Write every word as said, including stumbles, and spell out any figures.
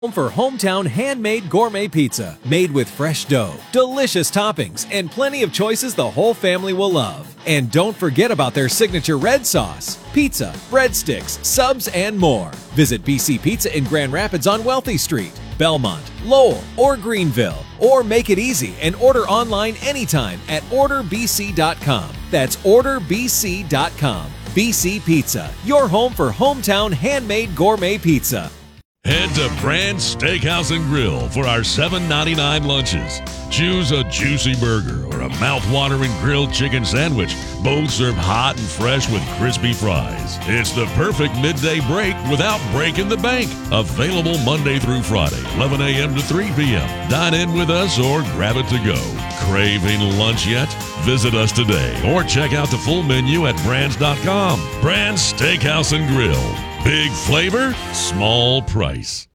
Home for hometown handmade gourmet pizza made with fresh dough, delicious toppings, and plenty of choices the whole family will love. And don't forget about their signature red sauce, pizza, breadsticks, subs, and more. Visit B C Pizza in Grand Rapids on Wealthy Street, Belmont, Lowell, or Greenville. Or make it easy and order online anytime at order b c dot com. That's order b c dot com. B C Pizza, your home for hometown handmade gourmet pizza. Head to Brand's Steakhouse and Grill for our seven ninety-nine lunches. Choose a juicy burger or a mouth-watering grilled chicken sandwich, both served hot and fresh with crispy fries. It's the perfect midday break without breaking the bank. Available Monday through Friday, eleven a.m. to three p.m. Dine in with us or grab it to go. Craving lunch yet? Visit us today or check out the full menu at brands dot com. Brand's Steakhouse and Grill. Big flavor, small price.